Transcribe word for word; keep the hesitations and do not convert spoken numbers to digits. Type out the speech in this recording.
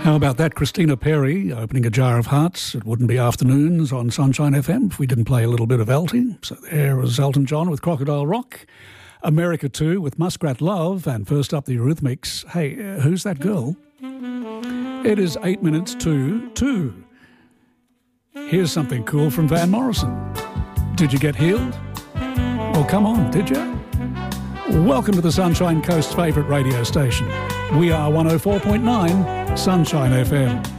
How about that? Christina Perri opening A Jar of Hearts. It wouldn't be afternoons on Sunshine F M if we didn't play a little bit of Elty. So there was Elton John with Crocodile Rock. America two with Muskrat Love. And first up, the Eurythmics. Hey, uh, who's that girl? It is eight minutes to two. Here's something cool from Van Morrison. Did you get healed? Well, come on, did you? Welcome to the Sunshine Coast's favourite radio station. We are one oh four point nine Sunshine F M.